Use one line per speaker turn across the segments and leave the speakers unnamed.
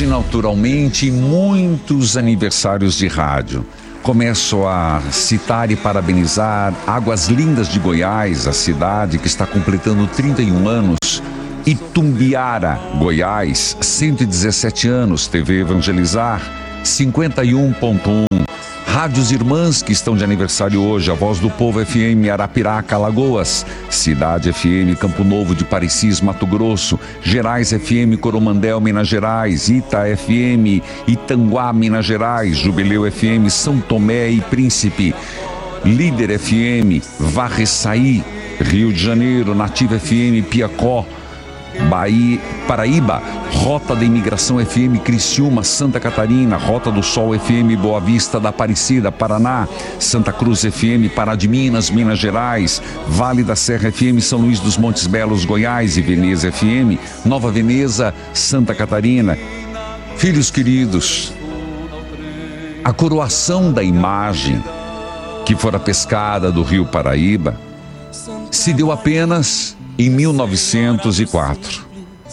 hoje, naturalmente, muitos aniversários de rádio. Começo a citar e parabenizar Águas Lindas de Goiás, a cidade que está completando 31 anos. Itumbiara, Goiás, 117 anos. TV Evangelizar, 51.1. Rádios Irmãs que estão de aniversário hoje: a Voz do Povo FM, Arapiraca, Alagoas, Cidade FM, Campo Novo de Parecis, Mato Grosso, Gerais FM, Coromandel, Minas Gerais, Ita FM, Itanguá, Minas Gerais, Jubileu FM, São Tomé e Príncipe, Líder FM, Varreçaí, Rio de Janeiro, Nativa FM, Piacó, Bahia, Paraíba, Rota da Imigração FM, Criciúma, Santa Catarina, Rota do Sol FM, Boa Vista da Aparecida, Paraná, Santa Cruz FM, Pará de Minas, Minas Gerais, Vale da Serra FM, São Luís dos Montes Belos, Goiás, e Veneza FM, Nova Veneza, Santa Catarina. Filhos queridos, a coroação da imagem que fora pescada do Rio Paraíba se deu apenas em 1904,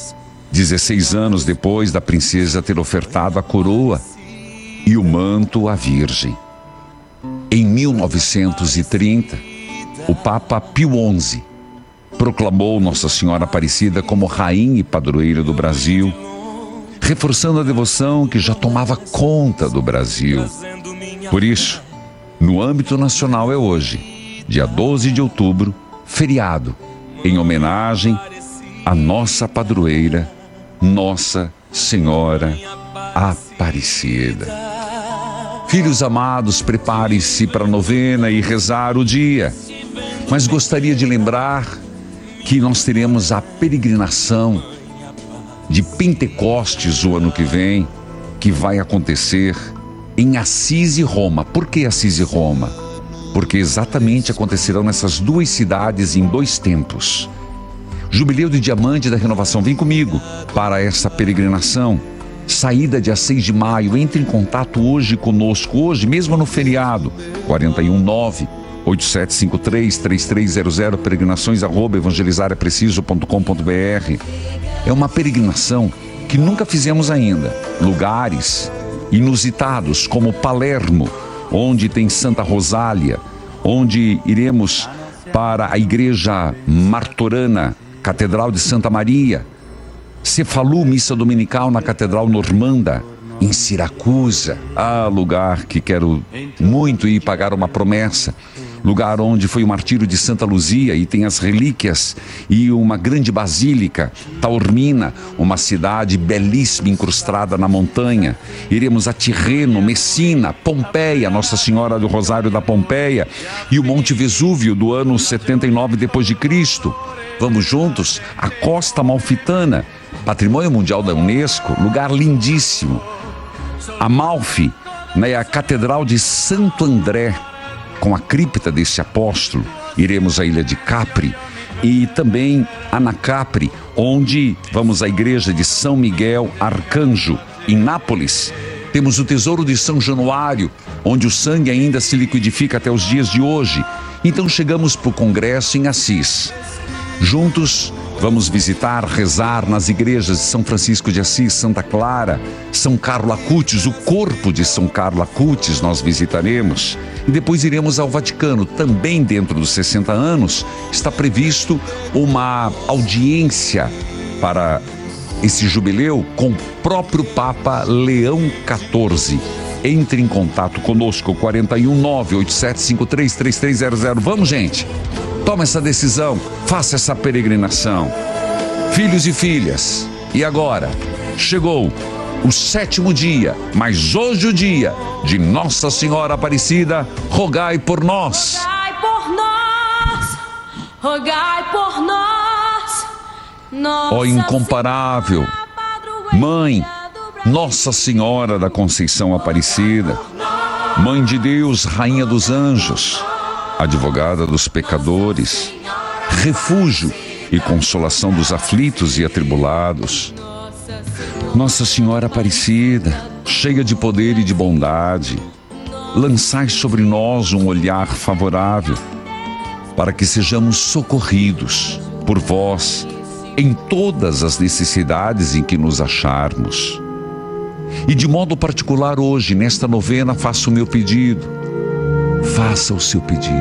16 anos depois da princesa ter ofertado a coroa e o manto à Virgem. Em 1930, o Papa Pio XI proclamou Nossa Senhora Aparecida como rainha e padroeira do Brasil, reforçando a devoção que já tomava conta do Brasil. Por isso, no âmbito nacional é hoje, dia 12 de outubro, feriado, em homenagem à nossa padroeira, Nossa Senhora Aparecida. Filhos amados, prepare-se para a novena e rezar o dia. Mas gostaria de lembrar que nós teremos a peregrinação de Pentecostes o ano que vem, que vai acontecer em Assis e Roma. Por que Assis e Roma? Porque exatamente acontecerão nessas duas cidades em dois tempos. Jubileu de Diamante da Renovação, vem comigo para essa peregrinação. Saída dia 6 de maio, entre em contato hoje conosco, hoje mesmo no feriado, 419-8753-3300, peregrinações@evangelizarapreciso.com.br. É uma peregrinação que nunca fizemos ainda. Lugares inusitados como Palermo, onde tem Santa Rosália, onde iremos para a Igreja Martorana, Catedral de Santa Maria, Cefalu, missa dominical na Catedral Normanda, em Siracusa, lugar que quero muito ir pagar uma promessa, lugar onde foi o martírio de Santa Luzia e tem as relíquias, e uma grande basílica, Taormina, uma cidade belíssima incrustada na montanha. Iremos a Tirreno, Messina, Pompeia, Nossa Senhora do Rosário da Pompeia, e o Monte Vesúvio do ano 79 depois de Cristo. Vamos juntos à Costa Amalfitana, Patrimônio Mundial da Unesco, lugar lindíssimo. Amalfi, a Catedral de Santo André, com a cripta desse apóstolo. Iremos à ilha de Capri e também a Anacapri, onde vamos à igreja de São Miguel Arcanjo. Em Nápoles, temos o Tesouro de São Januário, onde o sangue ainda se liquidifica até os dias de hoje. Então chegamos para o congresso em Assis. Juntos vamos visitar, rezar nas igrejas de São Francisco de Assis, Santa Clara, São Carlo Acutis, o corpo de São Carlo Acutis nós visitaremos. E depois iremos ao Vaticano. Também dentro dos 60 anos está previsto uma audiência para esse jubileu com o próprio Papa Leão XIV. Entre em contato conosco, 419-8753-3300. Vamos, gente! Toma essa decisão, faça essa peregrinação. Filhos e filhas, e agora chegou o 7º dia, mas hoje o dia de Nossa Senhora Aparecida, rogai por nós.
Rogai por nós, rogai por nós.
Ó incomparável Mãe, Nossa Senhora da Conceição Aparecida, Mãe de Deus, Rainha dos Anjos, advogada dos pecadores, refúgio e consolação dos aflitos e atribulados. Nossa Senhora Aparecida, cheia de poder e de bondade, lançai sobre nós um olhar favorável, para que sejamos socorridos por vós em todas as necessidades em que nos acharmos. E de modo particular hoje, nesta novena, faço o meu pedido. Faça o seu pedido.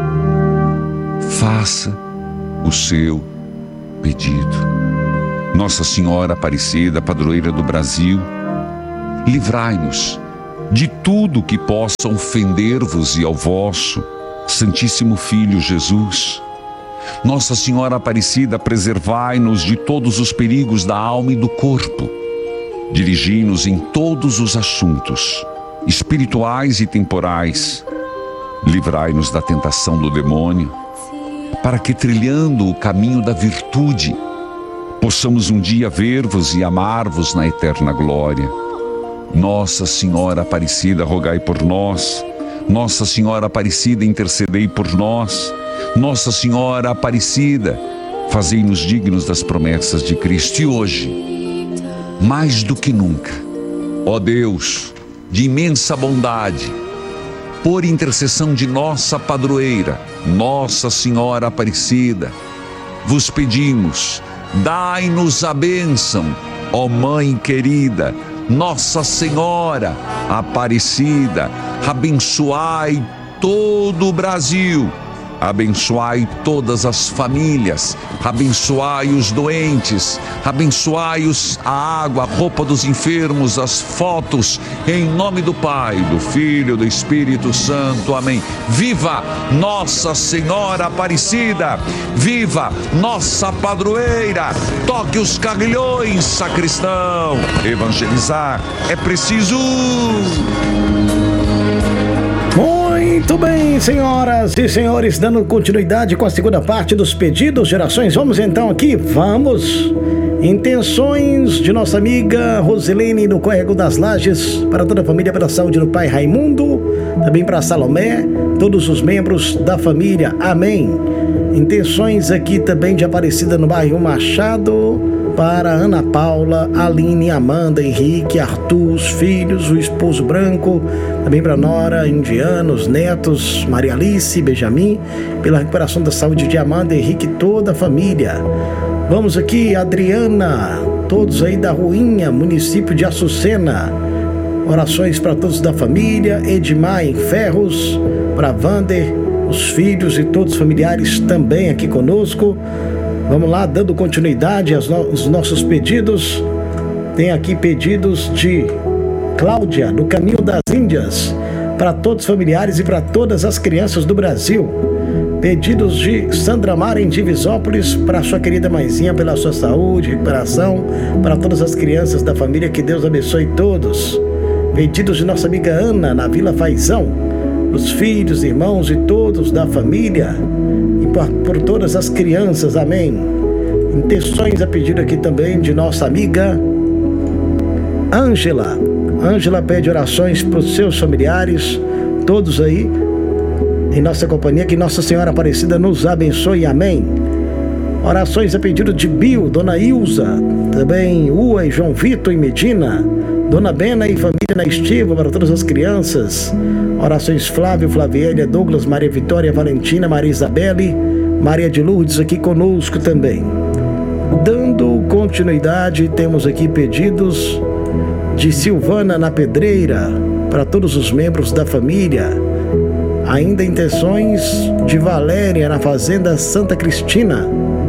Faça o seu pedido. Nossa Senhora Aparecida, padroeira do Brasil, livrai-nos de tudo que possa ofender-vos e ao vosso Santíssimo Filho Jesus. Nossa Senhora Aparecida, preservai-nos de todos os perigos da alma e do corpo. Dirigi-nos em todos os assuntos, espirituais e temporais. Livrai-nos da tentação do demônio, para que, trilhando o caminho da virtude, possamos um dia ver-vos e amar-vos na eterna glória. Nossa Senhora Aparecida, rogai por nós. Nossa Senhora Aparecida, intercedei por nós. Nossa Senhora Aparecida, fazei-nos dignos das promessas de Cristo. E hoje, mais do que nunca, ó Deus, de imensa bondade, por intercessão de nossa padroeira, Nossa Senhora Aparecida, vos pedimos, dai-nos a bênção, ó Mãe querida, Nossa Senhora Aparecida, abençoai todo o Brasil, abençoai todas as famílias, abençoai os doentes, abençoai a água, a roupa dos enfermos, as fotos, em nome do Pai, do Filho e do Espírito Santo. Amém. Viva Nossa Senhora Aparecida, viva nossa padroeira, toque os carrilhões, sacristão. Evangelizar é preciso.
Muito bem, senhoras e senhores, dando continuidade com a segunda parte dos pedidos de orações. Vamos então aqui, intenções de nossa amiga Rosilene no Córrego das Lajes, para toda a família, pela saúde do pai Raimundo, também para Salomé, todos os membros da família, amém. Intenções aqui também de Aparecida no bairro Machado, para Ana Paula, Aline, Amanda, Henrique, Arthur, os filhos, o esposo Branco, também para Nora, Indianos, netos, Maria Alice, Benjamin, pela recuperação da saúde de Amanda, Henrique, toda a família. Vamos aqui, Adriana, todos aí da Ruinha, município de Açucena, orações para todos da família, Edmar em Ferros, para Vander, os filhos e todos os familiares também aqui conosco. Vamos lá, dando continuidade aos nossos pedidos. Tem aqui pedidos de Cláudia, do Caminho das Índias, para todos os familiares e para todas as crianças do Brasil. Pedidos de Sandra Mara, em Divisópolis, para sua querida mãezinha, pela sua saúde, recuperação, para todas as crianças da família, que Deus abençoe todos. Pedidos de nossa amiga Ana, na Vila Faisão, os filhos, irmãos e todos da família, por todas as crianças, amém. Intenções a pedido aqui também de nossa amiga Ângela. Ângela pede orações para os seus familiares, todos aí em nossa companhia, que Nossa Senhora Aparecida nos abençoe, amém. Orações a pedido de Bio, Dona Ilza, também Ua e João Vitor em Medina, Dona Bena e família na Estiva, para todas as crianças. Orações Flávio, Flaviélia, Douglas, Maria Vitória, Valentina, Maria Isabelle, Maria de Lourdes aqui conosco também. Dando continuidade, temos aqui pedidos de Silvana na Pedreira, para todos os membros da família. Ainda intenções de Valéria na Fazenda Santa Cristina,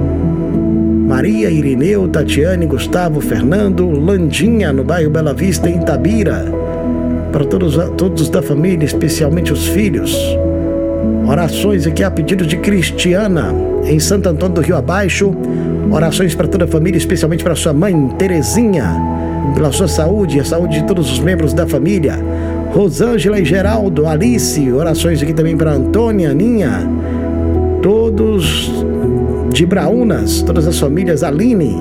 Maria, Irineu, Tatiane, Gustavo, Fernando, Landinha no bairro Bela Vista, em Itabira, para todos da família, especialmente os filhos. Orações aqui a pedido de Cristiana, em Santo Antônio do Rio Abaixo. Orações para toda a família, especialmente para sua mãe, Terezinha, pela sua saúde e a saúde de todos os membros da família. Rosângela e Geraldo, Alice, orações aqui também para Antônia, Aninha, todos de Braunas, todas as famílias, Aline.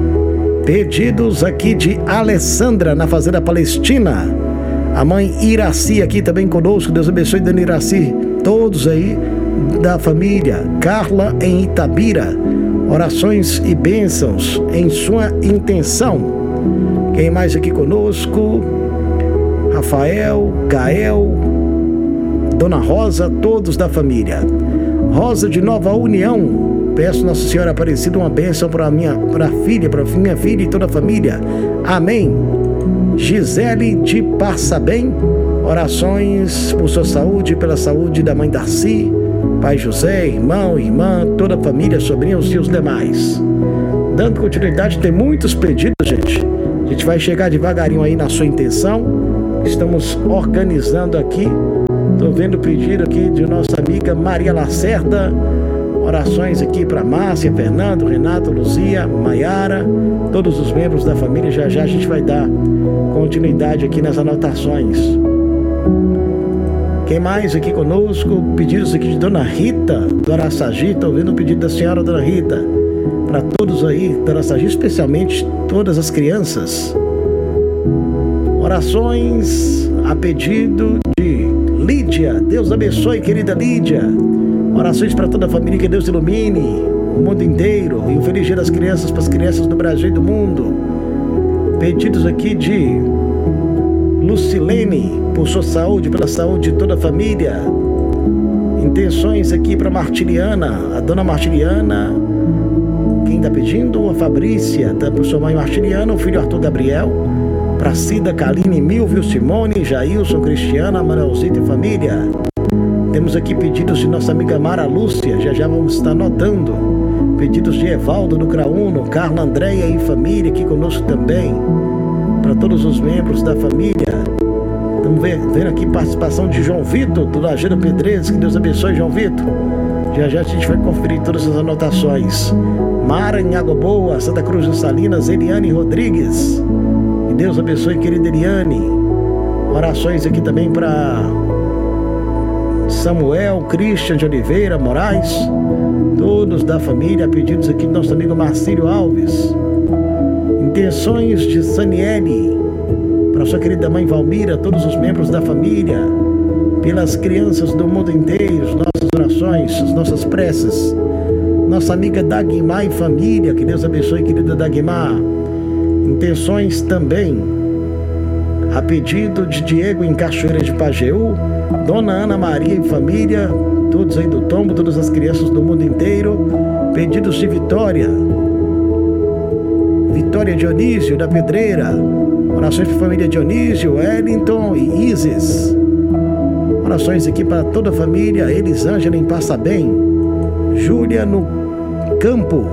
Pedidos aqui de Alessandra, na Fazenda Palestina, a mãe Iraci aqui também conosco, Deus abençoe, dona Iraci, todos aí da família. Carla em Itabira, orações e bênçãos em sua intenção. Quem mais aqui conosco? Rafael, Gael, Dona Rosa, todos da família. Rosa de Nova União, peço Nossa Senhora Aparecida uma bênção para minha filha e toda a família, amém. Gisele de Passabem, orações por sua saúde, pela saúde da mãe Darcy, pai José, irmão, irmã, toda a família, sobrinhos e os demais. Dando continuidade, tem muitos pedidos, gente. A gente vai chegar devagarinho aí na sua intenção. Estamos organizando aqui. Estou vendo o pedido aqui de nossa amiga Maria Lacerda. Orações aqui para Márcia, Fernando, Renato, Luzia, Maiara, todos os membros da família. Já já a gente vai dar continuidade aqui nas anotações. Quem mais aqui conosco? Pedidos aqui de Dona Rita, do Araçagi. Estou vendo o pedido da senhora Dona Rita. Para todos aí do Araçagi, especialmente todas as crianças. Orações a pedido de Lídia. Deus abençoe, querida Lídia. Orações para toda a família, que Deus ilumine o mundo inteiro. E um feliz dia das crianças para as crianças do Brasil e do mundo. Pedidos aqui de Lucilene, por sua saúde, pela saúde de toda a família. Intenções aqui para Martiliana, a dona Martiliana. Quem está pedindo? A Fabrícia, tá para sua mãe Martiliana, o filho Arthur Gabriel. Para Cida, Kaline, Milvio, Simone, Jailson, Cristiana, Manuelzito e família. Temos aqui pedidos de nossa amiga Mara Lúcia, já vamos estar anotando. Pedidos de Evaldo do Crauno, Carla Andréia e família aqui conosco também. Para todos os membros da família. Estamos vendo aqui participação de João Vitor, do Lajeiro Pedreiros. Que Deus abençoe, João Vitor. Já a gente vai conferir todas as anotações. Mara em Água Boa, Santa Cruz de Salinas, Eliane Rodrigues. Que Deus abençoe, querida Eliane. Orações aqui também para Samuel, Christian de Oliveira, Moraes, todos da família. Pedidos aqui do nosso amigo Marcílio Alves. Intenções de Saniele, para sua querida mãe Valmira, todos os membros da família, pelas crianças do mundo inteiro, as nossas orações, as nossas preces. Nossa amiga Dagmar e família, que Deus abençoe, querida Dagmar. Intenções também a pedido de Diego em Cachoeira de Pajeú, Dona Ana Maria e família, todos aí do Tombo, todas as crianças do mundo inteiro. Pedidos de Vitória Dionísio da Pedreira. Orações para a família Dionísio, Wellington e Isis. Orações aqui para toda a família. Elisângela em Passabem, Júlia no Campo,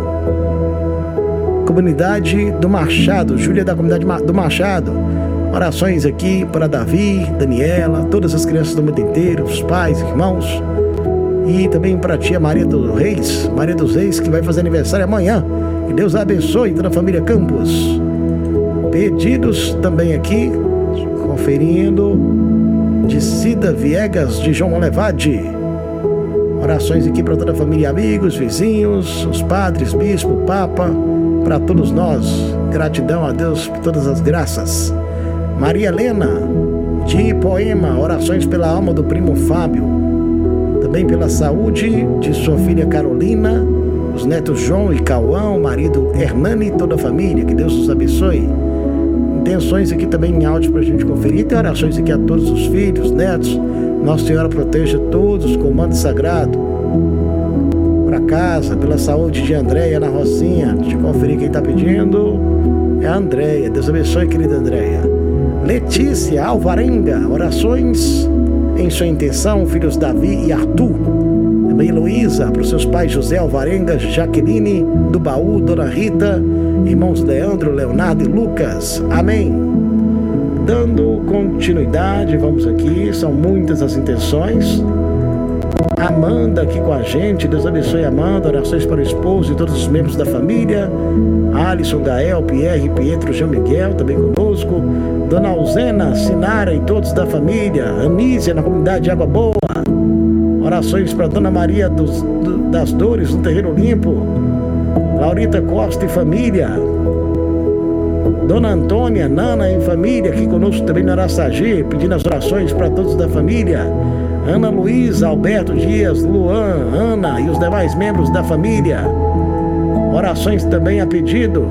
comunidade do Machado, Júlia da comunidade do Machado. Orações aqui para Davi, Daniela, todas as crianças do mundo inteiro, os pais, irmãos. E também para a tia Maria dos Reis, que vai fazer aniversário amanhã. Que Deus abençoe toda a família Campos. Pedidos também aqui, conferindo, de Cida Viegas, de João Levade. Orações aqui para toda a família, amigos, vizinhos, os padres, bispo, papa, para todos nós. Gratidão a Deus por todas as graças. Maria Helena, de Poema, orações pela alma do primo Fábio. Também pela saúde de sua filha Carolina, os netos João e Cauã, o marido Hernani e toda a família. Que Deus os abençoe. Intenções aqui também em áudio para a gente conferir. Tem orações aqui a todos os filhos, netos. Nossa Senhora proteja todos com o manto sagrado. Para casa, pela saúde de Andréia na Rocinha. Deixa eu conferir quem está pedindo. É a Andréia. Deus abençoe, querida Andréia. Letícia Alvarenga, orações em sua intenção, filhos Davi e Arthur. Também Heloísa, para os seus pais José Alvarenga, Jaqueline do Baú, Dona Rita, irmãos Leandro, Leonardo e Lucas. Amém. Dando continuidade, vamos aqui, são muitas as intenções. Amanda aqui com a gente, Deus abençoe Amanda, orações para o esposo e todos os membros da família. Alisson, Gael, Pierre, Pietro, Jean Miguel, também conosco. Dona Alzena, Sinara e todos da família. Anísia, na comunidade de Água Boa. Orações para Dona Maria das Dores, no Terreiro Limpo. Laurita Costa e família. Dona Antônia, Nana e família, aqui conosco também no Araçagi, pedindo as orações para todos da família. Ana Luísa, Alberto Dias, Luan, Ana e os demais membros da família. Orações também a pedido.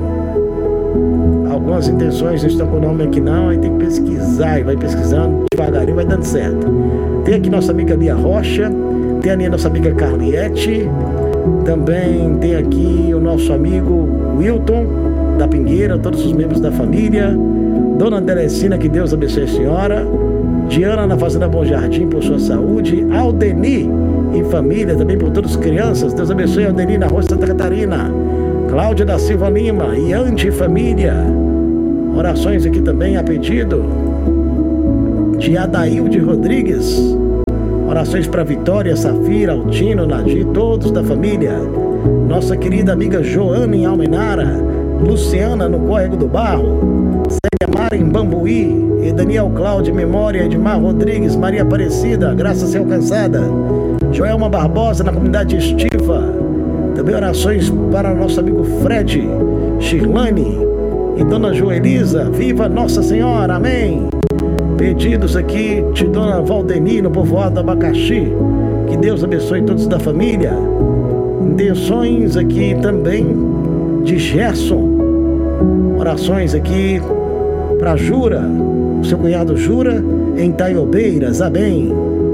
Algumas intenções não estão com o nome aqui não, aí tem que pesquisar, e vai pesquisando devagarinho, vai dando certo. Tem aqui nossa amiga Lia Rocha, tem ali a nossa amiga Carliette, também tem aqui o nosso amigo Wilton da Pingueira, todos os membros da família. Dona Teresina, que Deus abençoe a senhora. Diana na Fazenda Bom Jardim por sua saúde. Aldeni e família, também por todas as crianças. Deus abençoe a Aldeni na Rua Santa Catarina. Cláudia da Silva Lima e Ante e família. Orações aqui também a pedido de Adailde Rodrigues. Orações para Vitória, Safira, Altino, Nadir, todos da família. Nossa querida amiga Joana em Almenara. Luciana no Córrego do Barro. Célia Mara em Bambuí. E Daniel Cláudio, Memória, Edmar Rodrigues, Maria Aparecida, Graça Ser Alcançada. Joelma Barbosa na comunidade Estiva. Também orações para nosso amigo Fred, Shirlane e Dona Joelisa. Viva Nossa Senhora, amém. Pedidos aqui de Dona Valdeni no povoado do Abacaxi. Que Deus abençoe todos da família. Intenções aqui também de Gerson. Orações aqui para Jura, o seu cunhado Jura, em Taiobeiras, amém.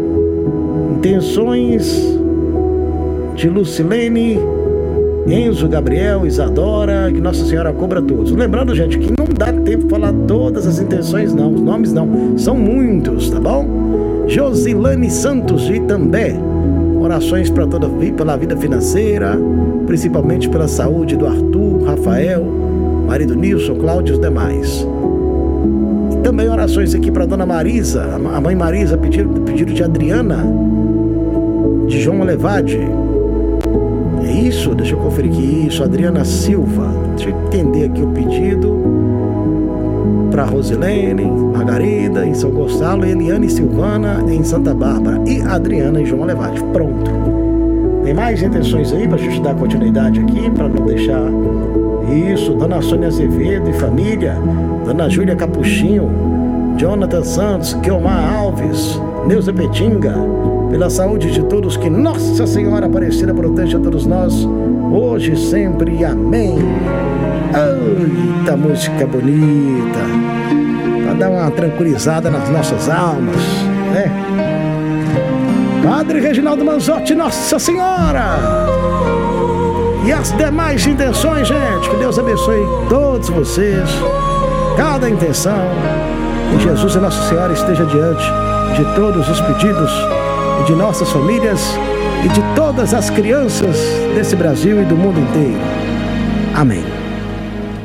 Intenções de Lucilene, Enzo, Gabriel, Isadora, que Nossa Senhora cubra todos. Lembrando, gente, que não dá tempo para falar todas as intenções, não. Os nomes não. São muitos, tá bom? Josilane Santos de Itambé. Orações para toda pela vida financeira, principalmente pela saúde do Arthur, Rafael, marido Nilson, Cláudio e os demais. E também orações aqui para Dona Marisa, a mãe Marisa, pedido de Adriana, de João Levade. É isso? Deixa eu conferir aqui. Isso, Adriana Silva. Deixa eu entender aqui o pedido. Para Rosilene, Margarida em São Gonçalo, Eliane e Silvana em Santa Bárbara e Adriana em João Levade. Pronto. Tem mais intenções aí para a gente dar continuidade aqui, para não deixar isso. Dona Sônia Azevedo e família, Dona Júlia Capuchinho, Jonathan Santos, Guilmar Alves, Neuza Petinga, pela saúde de todos, que Nossa Senhora Aparecida proteja a todos nós, hoje e sempre, amém. Eita, música bonita, para dar uma tranquilizada nas nossas almas, né? Padre Reginaldo Manzotti, Nossa Senhora! E as demais intenções, gente, que Deus abençoe todos vocês, cada intenção, que Jesus e Nossa Senhora esteja diante de todos os pedidos e de nossas famílias e de todas as crianças desse Brasil e do mundo inteiro. Amém.